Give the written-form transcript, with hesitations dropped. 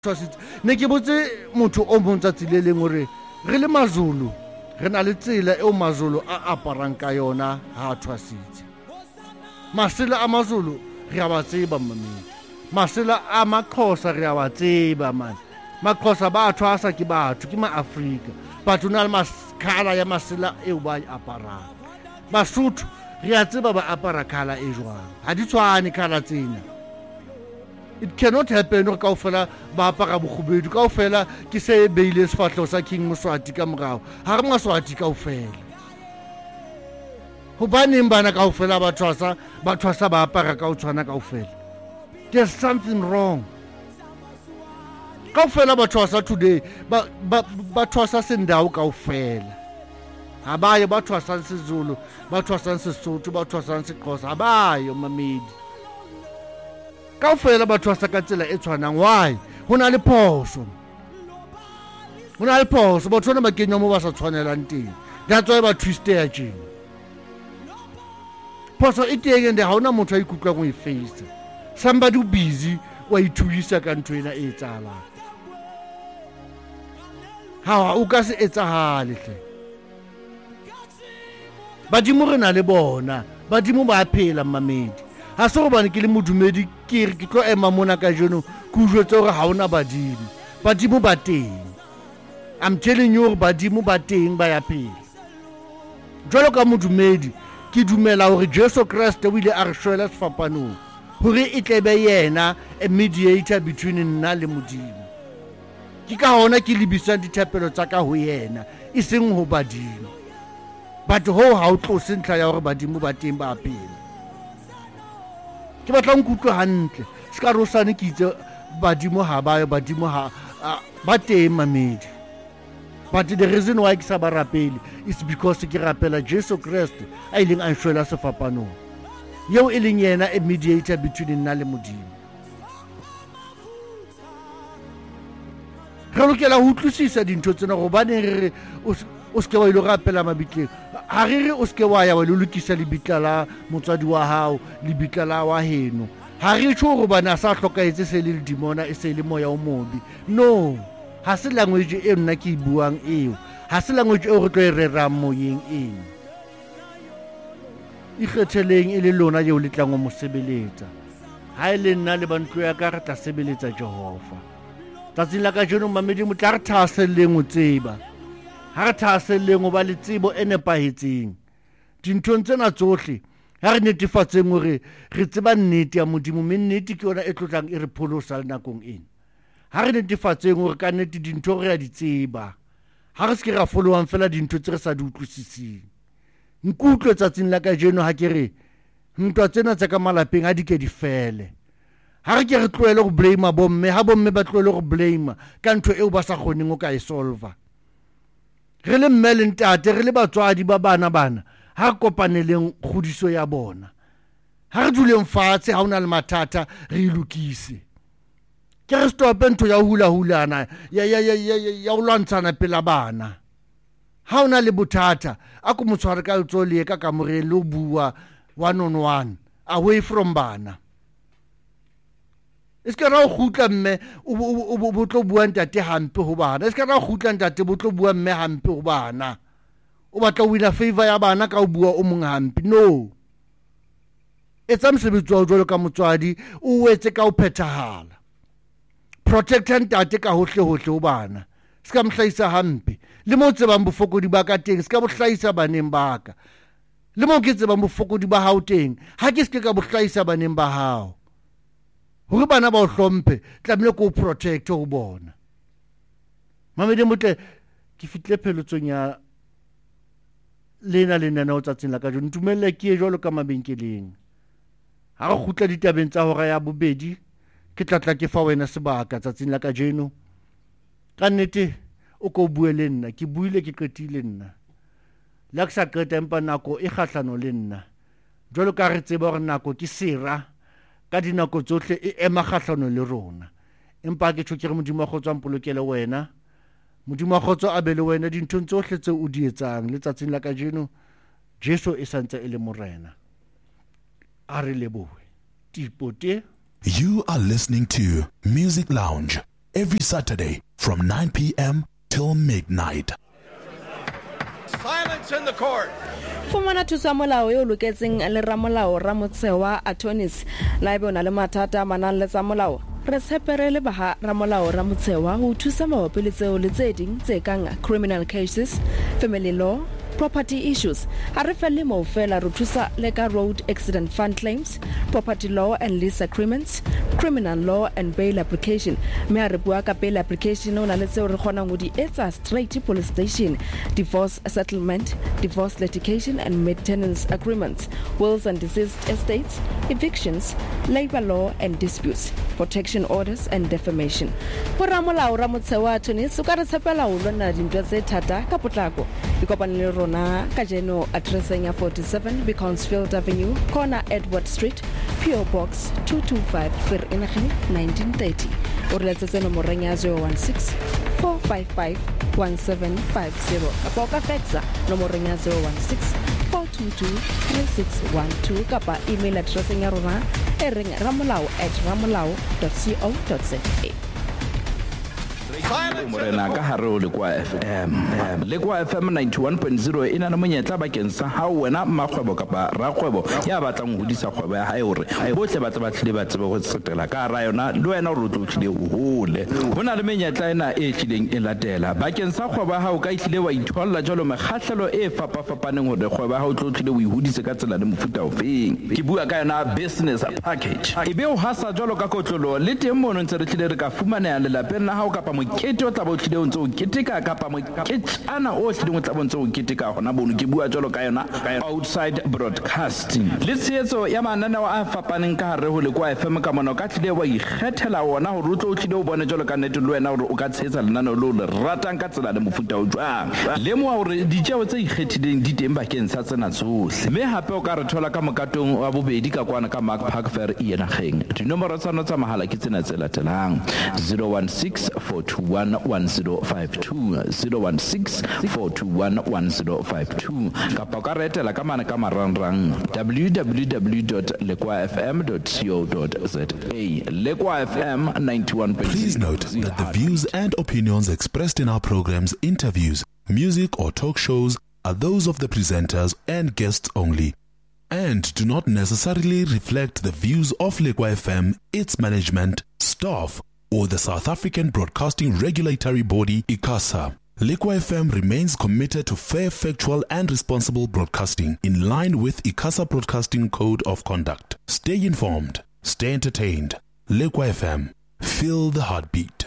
ne ke botse motho o mong tsatsi le leng hore re le Mazulu re na le tsela eo Mazulu a aparang ka yona ha thwasitse. Masela a Mazulu re a ba tseba mamedi, masela a Maxhosa re a ba tseba man. Maxhosa ba thwasa ke batho ke ma-Afrika, batho na le maskala ya masela eo ba aparang. Basotho re a tseba ba apara khala e jwang, ha di tshwane khala tsena. It cannot happen hore kaofela ba apara bokgubedu kaofela ke se beile sefahleho sa King Moswati ka morao, ha re Maswati kaofela. Hobaneng bana kaofela ba thwasa ba apara ka o tshwana kaofela? There's something wrong. Kaofela ba thwasa today ba thwasa sendawo kaofela. Ha bayo ba thwasang seZulu, ba thwasang Sesotho, ba thwasang Sexhosa, ha bayo mamedi. Kaofela ba thwasa ka tsela e tshwanang. Why? Ho na le phoso. Ho na le phoso, batho bana ba kenya mo ba sa tshwanelang teng. That's why ba twistea tjena. Phoso e teng and ha hona motho a ikutlwa go e face. Somebody busy wa ithuisa ka ntho ena e etsahalang. Ha o ka se etsahale hle. Badimo re na le bona, badimo ba phela mamedi. Ha se gobane ke le modumedi ke re ke tlo ema mona ka jeno ke utlwetse hore ha ona badimo. Badimo ba teng. I'm telling you hore badimo ba teng ba ya phela. Jwalo ka modumedi ke dumela hore Jesu Kriste o ile a re shwela sefapanong hore e tlebe yena a mediator between nna le Modimo. Ke ka hona ke lebisang dithapelo tsa ka ho yena e seng ho badimo. But ho ha o tlose ntlha ya hore badimo ba teng ba phela. Ke batla nkutlwe hantle se ka rosane ke itse badimo ha bayo, badimo ha ba teng mamedi. But the reason why ke sa ba rapele is because ke rapela Jesu Kriste a ileng a nshwela sefapanong, yeo e leng yena a mediator between nna le Modimo. Re lokela ho utlwisisa dintho tsena gobane re re o ske wa ilo rapela mabitleng. Ha re re o ske wa ya wa lo lokisa lebitla la motswadi wa hao, lebitla la wa heno. Ha re tjho hore bana sa hlokaetse se le dimona e se le moya o mobi. No, ha se language e nna ke buang eo, ha se language e re tlo e rerang moyeng eno. Ikgetheleng e le lona yeo le tlang ho mo sebeletsa. Ha e le nna le bantlo ya ka re tla sebeletsa Jehova. Tsatsing la kajeno mamedi mo tla re thahaselleng ho tseba, ha re thahaselleng ho ba le tsebo e nepahetseng dinthong tsena tsohle. Ha re netefatseng hore re tseba nnete ya Modimo, mme nnete ke yona e tlotlang e re pholosa nakong ena. Ha re netefatseng hore ka nnete dintho re a di tseba, ha re se ke ra followang fela dintho tse re sa di utlwisising. Nkutlwe tsatsing la kajeno ha ke re ntwa tsena tsa ka malapeng ha di ke di fele. Ha re ke re tlohele go blame bomme, ha bomme ba tlohele go blame ka ntho eo ba sa kgoneng o ka e solva. Re le mme le ntate, re le batswadi ba bana, ha re kopaneleng kgodiso ya bona. Ha re duleng fatshe ha ona le mathata re ilokise. Ke re stope ntho ya hula-hulana ya o lwantshana pela bana. Ha ona le bothata a ko motshware ka letsoho le ka kamoreng le ho bua one on one away from bana. E ska ra o khutla mme o tlo bua ntate hampe ho bana, e ska ra o khutla ntate bo tlo bua mme hampe ho bana. O batla wina favor ya bana ka o bua o mong hampe. No, etsa mosebetsi wa jwalo ka motswadi o etse ka o phethahala. Protect ntate ka hohle ho bana, ska mhlahisa hampe. Le mo tsebang bofokodi ba ka teng ska bo hlahisa baneng ba ka. Le mo ke tsebang bofokodi ba hao teng ha ke se ka bo hlahisa baneng ba hao. Hore bana ba o hlomphe tlamehile ko protect ho bona. Mamedi motle ke fitlhe pheletsong ya lena nao tsatsing la ka jeno. Ntumelle ke e jwalo ka mabenkeleng. Ha re khutla ditabeng tsa hora ya bobedi ke tlatla ke fa wena sebaka tsatsing la ka jeno. Ka nnete o ko bue le nna, ke buile ke qetile nna. La ke sa qeta empa nako e kgahlano le nna. Jwalo ka re tseba hore nako ke sera, ka dinako tsohle e ema kgahlano le rona. Empa ke tjho ke re Modimo a kgotso a mpolokele wena, Modimo a kgotso a be le wena dinthong tsohle tseo o di etsang le tsatsing la kajeno. Jesu e santse e le morena. A re lebohe. Tipote. You are listening to Music Lounge every Saturday from 9 p.m. till midnight. Silence in the court. Fumana thusa molao yo loketseng le ramolao Ramotsewa attorneys la ebe ona le mathata manang le tsa molao re tshepere le ba ramolao Ramotsewa ho thusa mabapi le tseo le tse ding tse kang criminal cases, family law, property issues. A re felle mo fela re thusa le ka road accident fund claims, property law and lease agreements, criminal law and bail application. Me a re bua ka bail application ona le tseo re kgona go di etsa straight police station, divorce settlement, divorce litigation and maintenance agreements, wills and deceased estates, evictions, labor law and disputes, protection orders and defamation. Ho ramolao Ramotsewa attorneys o ka re tshepela ho lwana dintwa tse thata ka potlako. Ikopane le rona ka jeno addressing ya 47 Beaconsfield Avenue, corner Edward Street, PO Box 225 Vereeniging 1930. O re letsetse nomoreng ya 016 455 1750. Kapa o ka faxa nomoreng ya 016 422 3612 kapa email addressing ya rona e reng ramolao@ramolao.co.za. Morena ka hare o Lekwa FM Lekwa FM 91.0 ina na monyetla bakeng sa ha wena makgwebo kapa rakgwebo ya batlang ho hodisa kgwebo ya hae hore bohle ba tlile ba tsebe go tsetela ka ra yona le wena o tlile o hole hona le menyetla ena e tlileng e latela bakeng sa kgwebo ha o ka itlile wa itholla jalo mekgahlelo e fapafapaneng hore kgwebo ha o tlile o ihudise ka tsela le mofuta ofeng ke bua ka yona business package ebe o hasa jalo ka kotlolo le teng mono ntse re tlile re ka fumana le lapeng la ha o kapa mokete o tla bo tlile o ntse o keteka kapa moketana o tlile o tla bo ntse o keteka gona bono ke bua jalo ka yona outside broadcasting le tshetso ya mananeo a fapaneng ka hare ho Lekwa FM ka mona ka tlile wa ikgethela ona hore o tlo tlile o bone jalo ka nnete le wena hore o ka tshetsa lenaneo lo le ratang ka tsela le mofuta o jwang le mo hore ditjeo tse ikgethileng di teng bakeng sa tsena tsohle mme hape o ka re thola ka mokatong wa bobedi ka kwana ka Mark Park Fair Enageng dinomoro tsa nna tsa mahala ke tsena tse latelang 016 421 1052 016 421 1052 kapa ka retela ka mana ka marangrang www.lekwafm.co.za Lekwa FM 91.0. Please note that the views and opinions expressed in our programs, interviews, music or talk shows are those of the presenters and guests only and do not necessarily reflect the views of Lekwa FM, its management, staff, or the South African Broadcasting Regulatory Body, ICASA. Lekwa FM remains committed to fair, factual and responsible broadcasting in line with ICASA Broadcasting Code of Conduct. Stay informed, stay entertained. Lekwa FM, feel the heartbeat.